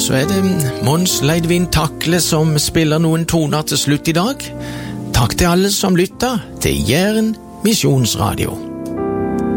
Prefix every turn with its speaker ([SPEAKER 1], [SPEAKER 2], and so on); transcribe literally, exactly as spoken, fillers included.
[SPEAKER 1] så er det Mons Leidvin Takle som spiller noen toner til slutt i dag. Takk til alle som lytter til Jæren Misjonsradio.